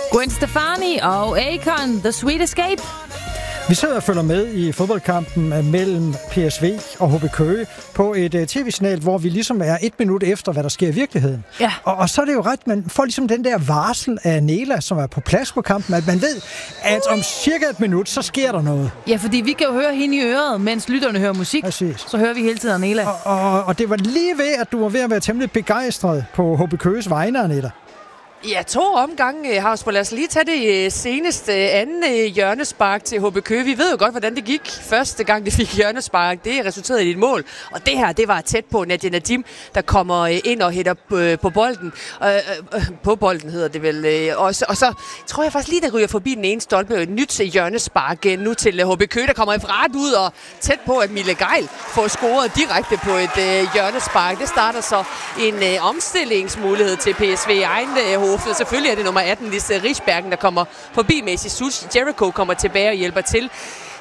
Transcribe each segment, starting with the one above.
Gwen Stefani og Akon, The Sweet Escape. Vi sidder og følger med i fodboldkampen mellem PSV og HB Køge på et tv-signal, hvor vi ligesom er 1 minut efter, hvad der sker i virkeligheden. Ja. Og så er det jo ret, man får ligesom den der varsel af Nela, som er på plads på kampen, at man ved, at om cirka 1 minut, så sker der noget. Ja, fordi vi kan jo høre hende i øret, mens lytterne hører musik. Præcis. Så hører vi hele tiden Nela. Og det var lige ved, at du var ved at være temmelig begejstret på HB Køges vegne, Anita. Ja, 2 omgange, Havsborg. Lad os lige tage det seneste anden hjørnespark til HB Køge. Vi ved jo godt, hvordan det gik første gang, det fik hjørnespark. Det resulterede i et mål. Og det her, det var tæt på Nadia Nadim, der kommer ind og hætter på bolden. På bolden hedder det vel også. Og så tror jeg faktisk lige, der ryger forbi den ene stolpe. Et nyt hjørnespark nu til HB Køge, der kommer ret ud og tæt på, at Mille Geil får scoret direkte på et hjørnespark. Det starter så en omstillingsmulighed til PSV egen selvfølgelig er det nummer 18, Lise Risbergen, der kommer forbi med Sus. Jericho kommer tilbage og hjælper til.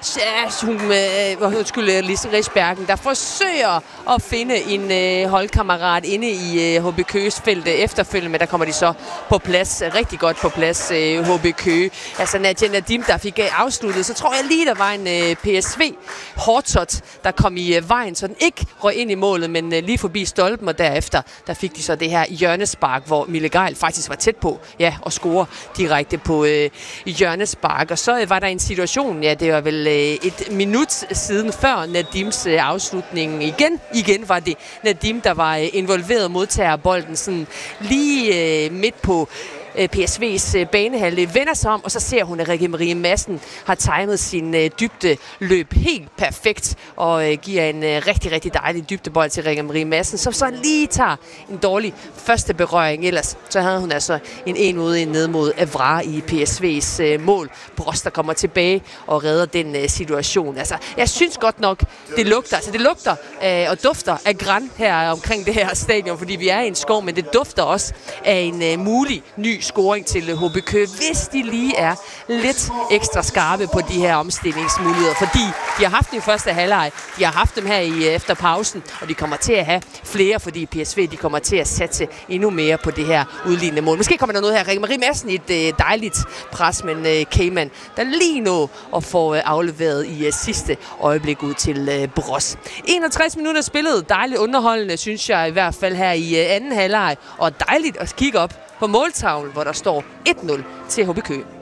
Lise Risbergen, der forsøger at finde en holdkammerat inde i HB Køges felt efterfølgende, men der kommer de så på plads, rigtig godt på plads, HB Køge. Altså Nadia Nadim, der fik afsluttet, så tror jeg lige, der var en PSV hårdtot, der kom i vejen, så den ikke røg ind i målet, men lige forbi stolpen, og derefter, der fik de så det her hjørnespark, hvor Mille Geil faktisk var tæt på, at score direkte på hjørnespark. Og så var der en situation, det var vel 1 minut siden før Nadims afslutning. Igen var det Nadim, der var involveret modtager bolden sådan lige midt på PSV's banehalvdel, vender sig om, og så ser hun, at Rikke Marie Madsen har timet sin dybde løb helt perfekt, og giver en rigtig, rigtig dejlig dybdebold til Rikke Marie Madsen, som så lige tager en dårlig første berøring. Ellers så havde hun altså en ude ned mod Evra i PSV's mål. Broster kommer tilbage og redder den situation. Altså, jeg synes godt nok, det lugter og dufter af gran her omkring det her stadion, fordi vi er i en skov, men det dufter også af en mulig ny scoring til HB Køge, hvis de lige er lidt ekstra skarpe på de her omstillingsmuligheder, fordi de har haft den i første halvleg, de har haft dem her efter pausen, og de kommer til at have flere, fordi PSV de kommer til at satse endnu mere på det her udlignende mål. Måske kommer der noget her. Rikke Marie Madsen i et dejligt pres, men Cayman, der lige nå at få afleveret i sidste øjeblik ud til Bros. 61 minutter spillet, dejligt underholdende, synes jeg i hvert fald her i anden halvleg, og dejligt at kigge op på måltavlen, hvor der står 1-0 til HB Køge.